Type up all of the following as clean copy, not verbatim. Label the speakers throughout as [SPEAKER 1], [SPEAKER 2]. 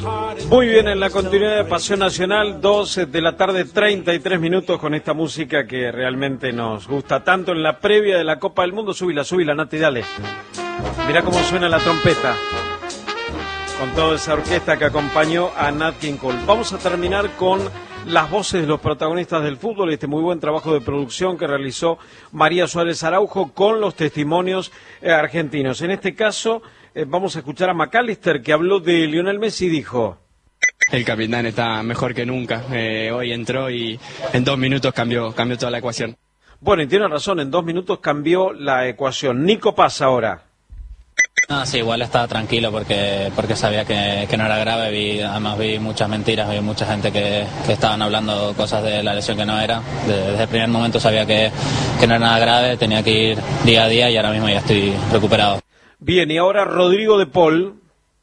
[SPEAKER 1] Muy bien, en la continuidad de Pasión Nacional, 2 de la tarde, 33 minutos, con esta música que realmente nos gusta tanto en la previa de la Copa del Mundo. Súbila, Nati, dale. Mirá cómo suena la trompeta, con toda esa orquesta que acompañó a Nat King Cole. Vamos a terminar con las voces de los protagonistas del fútbol, este muy buen trabajo de producción que realizó María Suárez Araujo con los testimonios argentinos. En este caso, vamos a escuchar a McAllister, que habló de Lionel Messi y dijo:
[SPEAKER 2] el capitán está mejor que nunca, hoy entró y en 2 minutos cambió toda la ecuación.
[SPEAKER 1] Bueno, y tiene razón, en 2 minutos cambió la ecuación. Nico Paz ahora.
[SPEAKER 3] No, sí, igual estaba tranquilo porque sabía que no era grave. Además vi muchas mentiras, vi mucha gente que estaban hablando cosas de la lesión que no era. Desde el primer momento sabía que no era nada grave, tenía que ir día a día y ahora mismo ya estoy recuperado.
[SPEAKER 1] Bien, y ahora Rodrigo de Paul.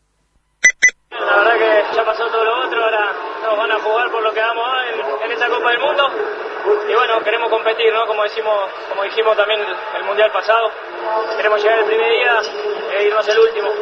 [SPEAKER 4] La verdad que ya pasó todo lo otro, ahora nos van a jugar por lo que hagamos en esta Copa del Mundo. Y bueno, queremos competir, ¿no? Como dijimos también el Mundial pasado, queremos llegar el primer día e irnos el último.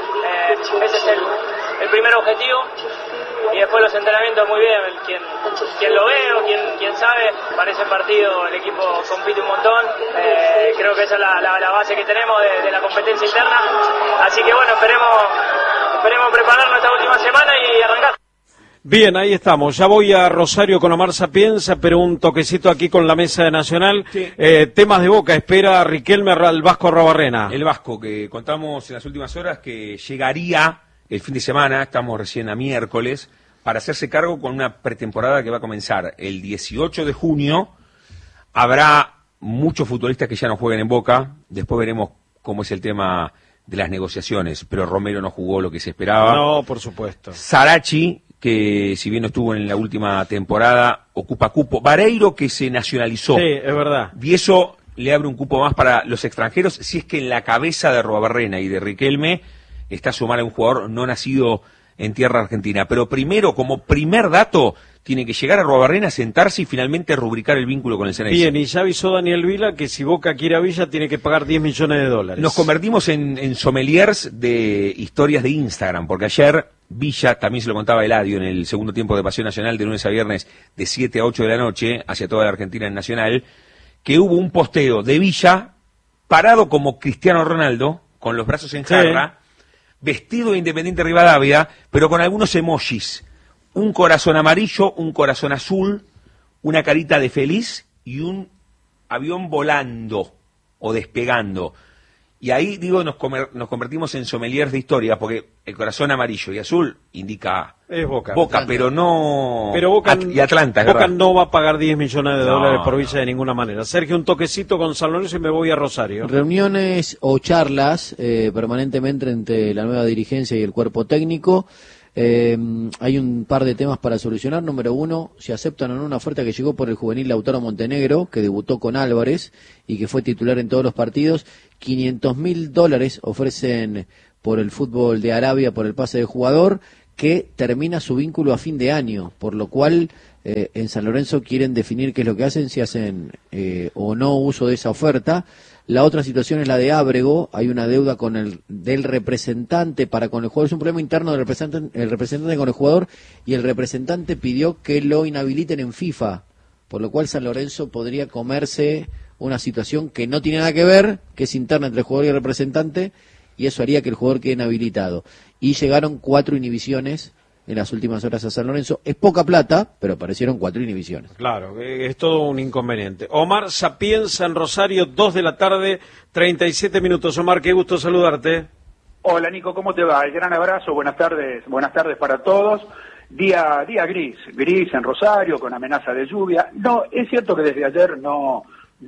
[SPEAKER 4] Ese es el primer objetivo. Y después los entrenamientos muy bien, quien lo ve o quien sabe, para ese partido el equipo compite un montón. Creo que esa es la base que tenemos de la competencia interna. Así que bueno, esperemos prepararnos esta última semana y arrancar.
[SPEAKER 1] Bien, ahí estamos. Ya voy a Rosario con Omar Sapienza, pero un toquecito aquí con la mesa de Nacional. Sí. Temas de Boca, espera a Riquelme al Vasco Arruabarrena.
[SPEAKER 5] El Vasco, que contamos en las últimas horas que llegaría el fin de semana, estamos recién a miércoles, para hacerse cargo con una pretemporada que va a comenzar el 18 de junio. Habrá muchos futbolistas que ya no jueguen en Boca, después veremos cómo es el tema de las negociaciones, pero Romero no jugó lo que se esperaba.
[SPEAKER 1] No, por supuesto.
[SPEAKER 5] Sarachi, que si bien no estuvo en la última temporada, ocupa cupo. Vareiro, que se nacionalizó.
[SPEAKER 1] Sí, es verdad.
[SPEAKER 5] Y eso le abre un cupo más para los extranjeros, si es que en la cabeza de Arruabarrena y de Riquelme está sumar a un jugador no nacido en tierra argentina. Pero primero, como primer dato, tiene que llegar a Arruabarrena, sentarse y finalmente rubricar el vínculo con el Ceneice.
[SPEAKER 1] Bien, y ya avisó Daniel Vila que si Boca quiere a Villa tiene que pagar $10 millones.
[SPEAKER 5] Nos convertimos en sommeliers de historias de Instagram, porque ayer Villa, también se lo contaba Eladio en el segundo tiempo de Pasión Nacional de lunes a viernes de 7 a 8 de la noche, hacia toda la Argentina en Nacional, que hubo un posteo de Villa parado como Cristiano Ronaldo, con los brazos en jarra, vestido de Independiente Rivadavia, pero con algunos emojis. Un corazón amarillo, un corazón azul, una carita de feliz y un avión volando o despegando. Y ahí, digo, nos convertimos en sommeliers de historia, porque el corazón amarillo y azul indica
[SPEAKER 1] es Boca,
[SPEAKER 5] pero no...
[SPEAKER 1] Pero Boca,
[SPEAKER 5] y Atlanta, es
[SPEAKER 1] Boca
[SPEAKER 5] verdad.
[SPEAKER 1] No va a pagar $10 millones por Villa de ninguna manera. Sergio, un toquecito con San Lorenzo y me voy a Rosario.
[SPEAKER 6] Reuniones o charlas permanentemente entre la nueva dirigencia y el cuerpo técnico. Hay un par de temas para solucionar. Número uno, si aceptan o no una oferta que llegó por el juvenil Lautaro Montenegro, que debutó con Álvarez y que fue titular en todos los partidos. $500.000 ofrecen por el fútbol de Arabia por el pase de jugador, que termina su vínculo a fin de año, por lo cual en San Lorenzo quieren definir qué es lo que hacen, si hacen o no uso de esa oferta. La otra situación es la de Ábrego. Hay una deuda del representante para con el jugador. Es un problema interno del representante con el jugador, y el representante pidió que lo inhabiliten en FIFA, por lo cual San Lorenzo podría comerse una situación que no tiene nada que ver, que es interna entre el jugador y el representante, y eso haría que el jugador quede inhabilitado. Y llegaron 4 inhibiciones en las últimas horas a San Lorenzo. Es poca plata, pero aparecieron 4 inhibiciones.
[SPEAKER 1] Claro, es todo un inconveniente. Omar Sapienza en Rosario, 2 de la tarde, 37 minutos. Omar, qué gusto saludarte.
[SPEAKER 7] Hola Nico, ¿cómo te va? El gran abrazo, buenas tardes para todos. Día gris en Rosario, con amenaza de lluvia. No, es cierto que desde ayer no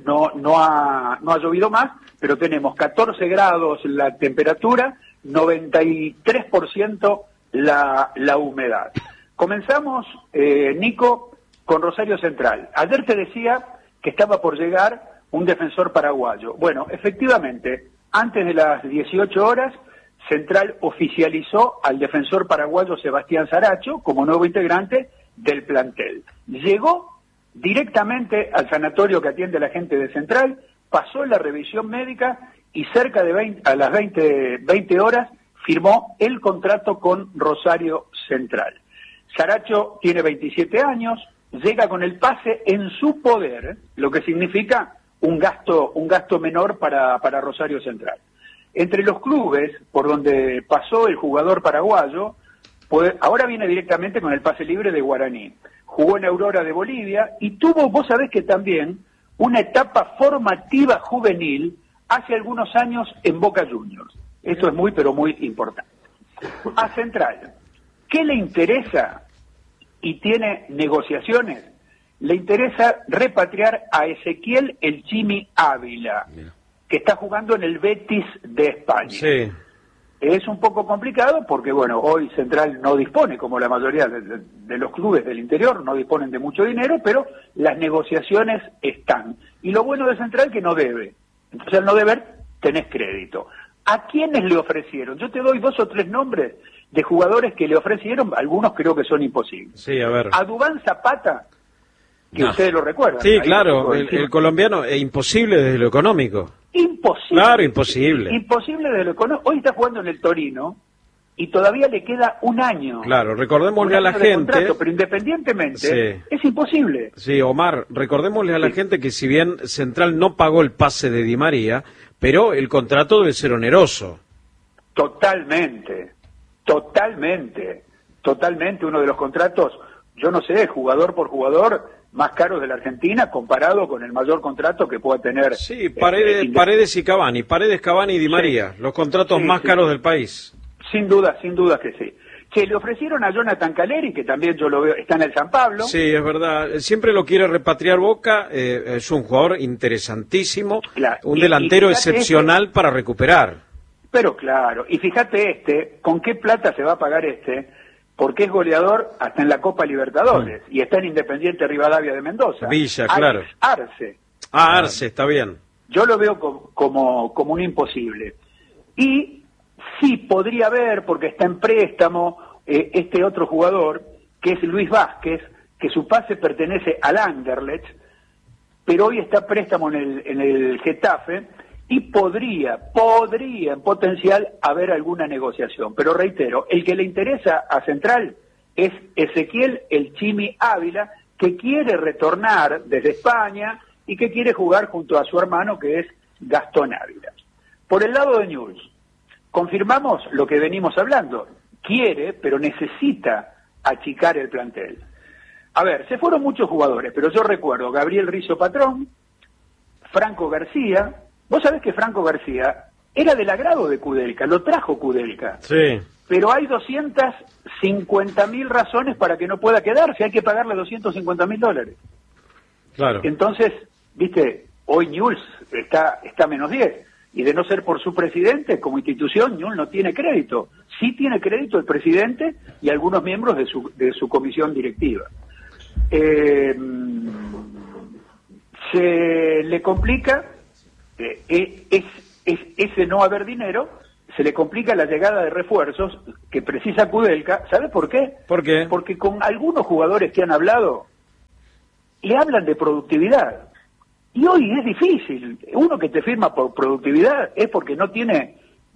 [SPEAKER 7] ha llovido más, pero tenemos 14 grados la temperatura, 93% la humedad. Comenzamos, Nico, con Rosario Central. Ayer te decía que estaba por llegar un defensor paraguayo. Bueno, efectivamente, antes de las 18 horas, Central oficializó al defensor paraguayo Sebastián Saracho como nuevo integrante del plantel. Llegó directamente al sanatorio que atiende a la gente de Central, pasó la revisión médica y cerca de a las 20 horas firmó el contrato con Rosario Central. Saracho tiene 27 años, llega con el pase en su poder, lo que significa un gasto menor para Rosario Central. Entre los clubes por donde pasó el jugador paraguayo, pues ahora viene directamente con el pase libre de Guaraní. Jugó en Aurora de Bolivia y tuvo, vos sabés que también, una etapa formativa juvenil hace algunos años en Boca Juniors. Esto es muy, pero muy importante. A Central, ¿qué le interesa? Y tiene negociaciones. Le interesa repatriar a Ezequiel El Chimi Ávila, que está jugando en el Betis de España.
[SPEAKER 1] Sí.
[SPEAKER 7] Es un poco complicado porque, bueno, hoy Central no dispone, como la mayoría de los clubes del interior, no disponen de mucho dinero, pero las negociaciones están. Y lo bueno de Central que no debe. Entonces al no deber, tenés crédito. ¿A quiénes le ofrecieron? Yo te doy 2 o 3 nombres de jugadores que le ofrecieron, algunos creo que son imposibles.
[SPEAKER 1] Sí, a ver.
[SPEAKER 7] A Duván Zapata, que ustedes lo recuerdan.
[SPEAKER 1] Sí,
[SPEAKER 7] ahí
[SPEAKER 1] claro, el colombiano es imposible desde lo económico.
[SPEAKER 7] Imposible.
[SPEAKER 1] Claro, imposible.
[SPEAKER 7] Imposible desde lo económico. Hoy está jugando en el Torino y todavía le queda un año.
[SPEAKER 1] Claro, recordémosle a la
[SPEAKER 7] de
[SPEAKER 1] gente...
[SPEAKER 7] contrato, pero independientemente,
[SPEAKER 1] Sí.
[SPEAKER 7] es imposible.
[SPEAKER 1] Sí, Omar, recordémosle a la gente que si bien Central no pagó el pase de Di María, pero el contrato debe ser oneroso.
[SPEAKER 7] Totalmente, uno de los contratos, yo no sé, jugador por jugador, más caros de la Argentina comparado con el mayor contrato que pueda tener.
[SPEAKER 1] Sí, Paredes y Cavani, Cavani y Di María, los contratos más caros del país.
[SPEAKER 7] Sin duda que sí. Que le ofrecieron a Jonathan Caleri, que también yo lo veo, está en el San Pablo.
[SPEAKER 1] Sí, es verdad. Siempre lo quiere repatriar Boca. Es un jugador interesantísimo,
[SPEAKER 7] Claro.
[SPEAKER 1] un delantero
[SPEAKER 7] y fíjate
[SPEAKER 1] excepcional para recuperar.
[SPEAKER 7] Pero claro, y fíjate ¿con qué plata se va a pagar Porque es goleador hasta en la Copa Libertadores y está en Independiente Rivadavia de Mendoza.
[SPEAKER 1] Villa, claro.
[SPEAKER 7] Arce.
[SPEAKER 1] Arce, está bien.
[SPEAKER 7] Yo lo veo como un imposible. Y sí podría haber, porque está en préstamo, este otro jugador, que es Luis Vázquez, que su pase pertenece al Anderlecht, pero hoy está préstamo en el Getafe, y podría en potencial haber alguna negociación. Pero reitero, el que le interesa a Central es Ezequiel El Chimi Ávila, que quiere retornar desde España y que quiere jugar junto a su hermano, que es Gastón Ávila. Por el lado de Newell's, confirmamos lo que venimos hablando. Quiere, pero necesita achicar el plantel. A ver, se fueron muchos jugadores, pero yo recuerdo Gabriel Rizzo Patrón, Franco García. Vos sabés que Franco García era del agrado de Kudelka, lo trajo Kudelka.
[SPEAKER 1] Sí.
[SPEAKER 7] Pero hay 250.000 razones para que no pueda quedarse, hay que pagarle $250.000.
[SPEAKER 1] Claro.
[SPEAKER 7] Entonces, viste, hoy Newell's está menos 10. Y de no ser por su presidente, como institución, Newell's no tiene crédito. Sí tiene crédito el presidente y algunos miembros de su comisión directiva. Se le complica, ese no haber dinero, se le complica la llegada de refuerzos que precisa Kudelka. ¿Sabe por qué?
[SPEAKER 1] ¿Por qué?
[SPEAKER 7] Porque con algunos jugadores que han hablado, le hablan de productividad. Y hoy es difícil. Uno que te firma por productividad es porque no tiene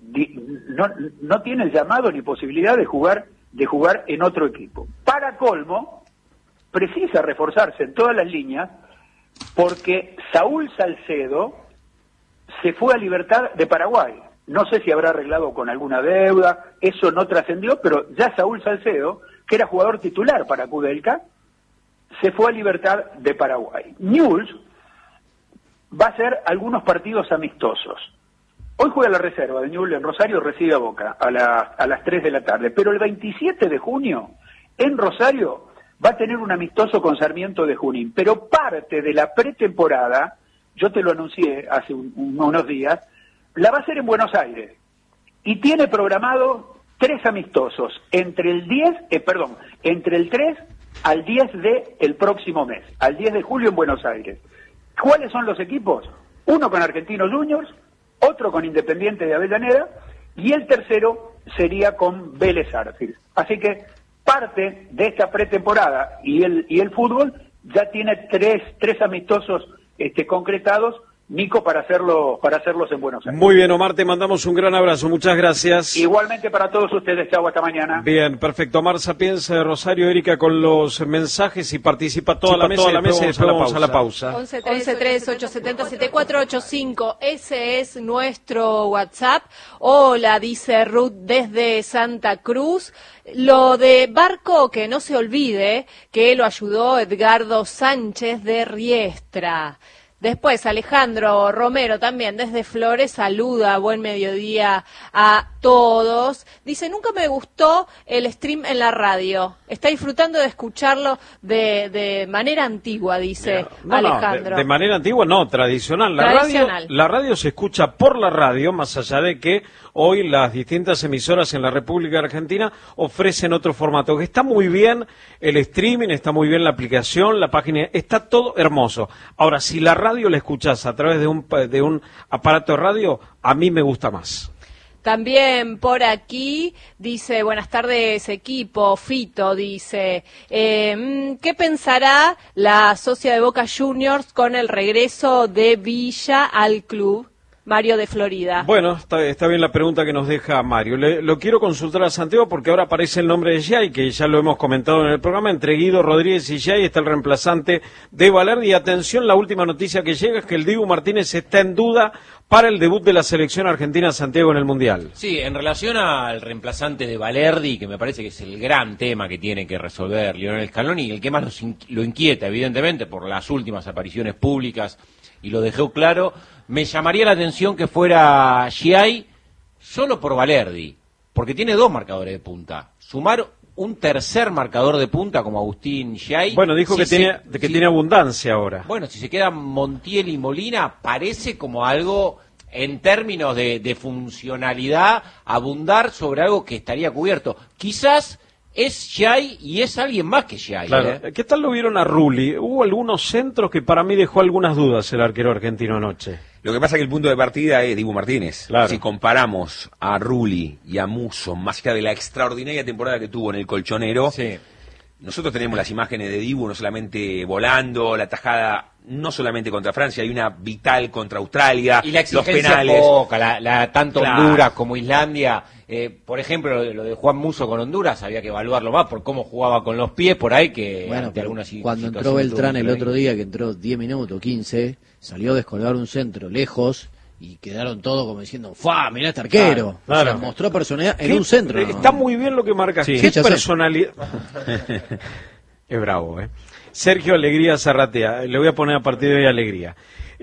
[SPEAKER 7] el llamado ni posibilidad de jugar en otro equipo. Para colmo, precisa reforzarse en todas las líneas porque Saúl Salcedo se fue a Libertad de Paraguay. No sé si habrá arreglado con alguna deuda, eso no trascendió, pero ya Saúl Salcedo, que era jugador titular para Kudelka, se fue a Libertad de Paraguay. Newell's va a hacer algunos partidos amistosos. Hoy juega la reserva de Newell's en Rosario, recibe a Boca a las 3 de la tarde. Pero el 27 de junio, en Rosario, va a tener un amistoso con Sarmiento de Junín. Pero parte de la pretemporada, yo te lo anuncié hace unos días, la va a hacer en Buenos Aires. Y tiene programado 3 amistosos entre el 3 al 10 del próximo mes, al 10 de julio en Buenos Aires. ¿Cuáles son los equipos? Uno con Argentinos Juniors, otro con Independiente de Avellaneda y el tercero sería con Vélez Sarsfield. Así que parte de esta pretemporada y el fútbol ya tiene tres amistosos concretados Nico, para hacerlos en Buenos Aires.
[SPEAKER 1] Muy bien, Omar, te mandamos un gran abrazo, muchas gracias.
[SPEAKER 7] Igualmente para todos ustedes, chau, hasta mañana.
[SPEAKER 1] Bien, perfecto. Omar Sapienza de Rosario, Erika, con los mensajes y participa toda la mesa y después vamos a la pausa.
[SPEAKER 8] 11-3-870-7485, ese es nuestro WhatsApp. Hola, dice Ruth desde Santa Cruz. Lo de Barco, que no se olvide que lo ayudó Edgardo Sánchez de Riestra. Después, Alejandro Romero también desde Flores saluda, buen mediodía a todos. Dice, nunca me gustó el stream en la radio. Está disfrutando de escucharlo de manera antigua, dice Alejandro.
[SPEAKER 1] No, de manera antigua, no, tradicional. La radio se escucha por la radio, más allá de que hoy las distintas emisoras en la República Argentina ofrecen otro formato. Que está muy bien el streaming, está muy bien la aplicación, la página, está todo hermoso. Ahora, si la radio la escuchás a través de un aparato de radio, a mí me gusta más.
[SPEAKER 8] También por aquí dice, buenas tardes equipo, Fito dice, ¿qué pensará la socia de Boca Juniors con el regreso de Villa al club? Mario de Florida.
[SPEAKER 1] Bueno, está bien la pregunta que nos deja Mario. Lo quiero consultar a Santiago porque ahora aparece el nombre de Giai, que ya lo hemos comentado en el programa. Entre Guido Rodríguez y Giai está el reemplazante de Valerdi. Y atención, la última noticia que llega es que el Dibu Martínez está en duda para el debut de la selección argentina Santiago en el Mundial.
[SPEAKER 9] Sí, en relación al reemplazante de Valerdi, que me parece que es el gran tema que tiene que resolver Lionel Scaloni, y el que más lo inquieta, evidentemente, por las últimas apariciones públicas, y lo dejó claro, me llamaría la atención que fuera Giai solo por Valerdi, porque tiene dos marcadores de punta. Sumar un tercer marcador de punta como Agustín Giai.
[SPEAKER 1] Bueno, dijo que tiene abundancia ahora.
[SPEAKER 9] Bueno, si se quedan Montiel y Molina, parece como algo, en términos de funcionalidad, abundar sobre algo que estaría cubierto. Quizás es Giai y es alguien más que Giai.
[SPEAKER 1] Claro. ¿Qué tal lo vieron a Rulli? Hubo algunos centros que para mí dejó algunas dudas el arquero argentino anoche.
[SPEAKER 5] Lo que pasa es que el punto de partida es Dibu Martínez.
[SPEAKER 1] Claro.
[SPEAKER 5] Si comparamos a Rulli y a Musso, más allá de la extraordinaria temporada que tuvo en el Colchonero,
[SPEAKER 9] sí,
[SPEAKER 5] nosotros tenemos las imágenes de Dibu no solamente volando, la tajada no solamente contra Francia, hay una vital contra Australia,
[SPEAKER 9] y la exigencia
[SPEAKER 5] los penales.
[SPEAKER 9] Poca, tanto
[SPEAKER 5] Claro.
[SPEAKER 9] Honduras como Islandia. Por ejemplo, lo de Juan Musso con Honduras había que evaluarlo más por cómo jugaba con los pies por ahí que
[SPEAKER 6] bueno,
[SPEAKER 9] ante algunas
[SPEAKER 6] cuando entró Beltrán el otro día, que entró 10 minutos, 15, salió a descolgar un centro lejos y quedaron todos como diciendo, ¡fa! Mirá este arquero.
[SPEAKER 1] Claro.
[SPEAKER 6] O sea, mostró personalidad en un centro.
[SPEAKER 1] Está muy bien lo que marca.
[SPEAKER 5] Sí.
[SPEAKER 1] ¿Qué
[SPEAKER 6] Sí, ya sé.
[SPEAKER 1] personalidad? Es bravo, ¿eh? Sergio Alegría Zarratea, le voy a poner a partir de hoy Alegría.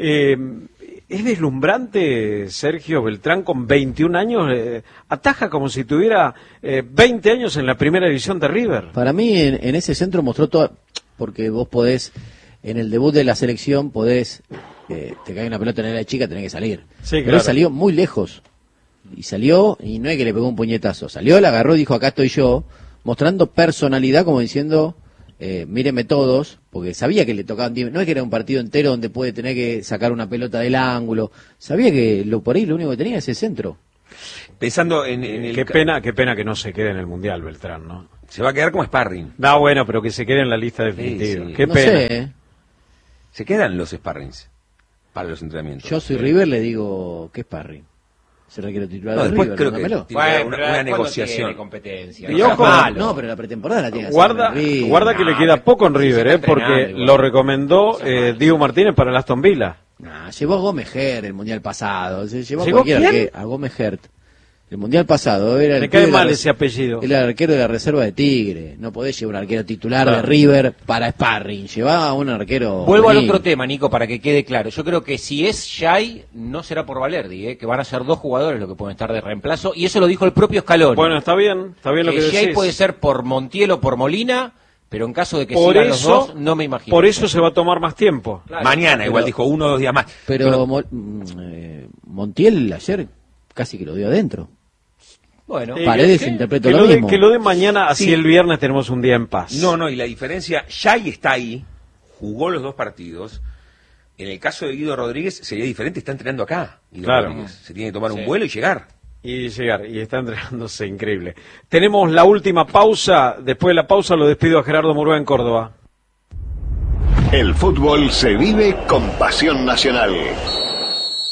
[SPEAKER 1] Es deslumbrante Sergio Beltrán con 21 años, ataja como si tuviera 20 años en la primera división de River.
[SPEAKER 6] Para mí en ese centro mostró todo, porque vos podés, en el debut de la selección podés, te cae una pelota en el área chica, tenés que salir.
[SPEAKER 1] Sí,
[SPEAKER 6] Pero
[SPEAKER 1] claro.
[SPEAKER 6] él salió muy lejos. Y salió, y no es que le pegó un puñetazo, salió, la agarró y dijo, acá estoy yo, mostrando personalidad como diciendo, míreme todos, porque sabía que le tocaban 10, no es que era un partido entero donde puede tener que sacar una pelota del ángulo, sabía que por ahí lo único que tenía es ese centro.
[SPEAKER 5] Pensando en el...
[SPEAKER 1] Qué pena que no se quede en el Mundial Beltrán, ¿no?
[SPEAKER 5] Se va a quedar como sparring.
[SPEAKER 1] No, bueno, pero que se quede en la lista definitiva.
[SPEAKER 5] Sí.
[SPEAKER 1] Qué
[SPEAKER 6] No
[SPEAKER 1] pena.
[SPEAKER 6] sé,
[SPEAKER 5] Se quedan los sparrings para los entrenamientos.
[SPEAKER 6] yo soy River, le digo, ¿qué sparring? Se requiere titular
[SPEAKER 5] No,
[SPEAKER 6] de
[SPEAKER 5] después
[SPEAKER 6] River,
[SPEAKER 5] creo que
[SPEAKER 6] mándamelo.
[SPEAKER 5] tiene
[SPEAKER 9] Bueno,
[SPEAKER 5] una
[SPEAKER 9] pero ¿cuándo
[SPEAKER 5] negociación.
[SPEAKER 9] tiene competencia?
[SPEAKER 1] Y
[SPEAKER 9] No seas
[SPEAKER 1] ojo,
[SPEAKER 9] malo.
[SPEAKER 6] No, pero la pretemporada la tiene que hacer
[SPEAKER 1] Guarda,
[SPEAKER 6] en River.
[SPEAKER 1] guarda que le queda poco en River,
[SPEAKER 9] se está
[SPEAKER 1] porque
[SPEAKER 9] entrenando igual.
[SPEAKER 1] lo recomendó Diego Martínez para el Aston Villa.
[SPEAKER 6] Nah, llevó a Gómez Gert el mundial pasado. Se llevó a
[SPEAKER 1] ¿Llegó
[SPEAKER 6] cualquiera
[SPEAKER 1] quién?
[SPEAKER 6] a Gómez Gert. El mundial pasado era el
[SPEAKER 1] Me
[SPEAKER 6] pibe
[SPEAKER 1] cae
[SPEAKER 6] de la
[SPEAKER 1] mal
[SPEAKER 6] re-
[SPEAKER 1] ese apellido.
[SPEAKER 6] Era el arquero de la reserva de Tigre. No podés llevar un arquero titular
[SPEAKER 1] Claro.
[SPEAKER 6] de River para sparring. Llevaba a un arquero.
[SPEAKER 9] Vuelvo al
[SPEAKER 6] juvenil.
[SPEAKER 9] otro tema, Nico, para que quede claro. Yo creo que si es Giai, no será por Valerdi, que van a ser dos jugadores los que pueden estar de reemplazo, y eso lo dijo el propio Scaloni.
[SPEAKER 1] Bueno, está bien lo que
[SPEAKER 9] Giai
[SPEAKER 1] decís.
[SPEAKER 9] puede ser por Montiel o por Molina, pero en caso de que
[SPEAKER 1] Por
[SPEAKER 9] sigan los
[SPEAKER 1] eso,
[SPEAKER 9] dos, no me imagino.
[SPEAKER 1] por eso se va a tomar más tiempo.
[SPEAKER 9] Claro,
[SPEAKER 5] Mañana, igual dijo 1 o 2 días más.
[SPEAKER 6] Pero Montiel ayer casi que lo dio adentro.
[SPEAKER 9] Bueno,
[SPEAKER 6] Paredes interpretó lo mismo.
[SPEAKER 1] Que lo de mañana, así
[SPEAKER 5] Sí.
[SPEAKER 1] el viernes tenemos un día en paz.
[SPEAKER 5] No, y la diferencia, Giai está ahí, jugó los dos partidos. En el caso de Guido Rodríguez sería diferente, está entrenando acá. Guido
[SPEAKER 1] Claro.
[SPEAKER 5] Rodríguez. Se tiene que tomar
[SPEAKER 9] Sí.
[SPEAKER 5] un vuelo y llegar.
[SPEAKER 1] Y llegar, y está entrenándose increíble. Tenemos la última pausa, después de la pausa lo despido a Gerardo Murúa en Córdoba.
[SPEAKER 10] El fútbol se vive con pasión nacional.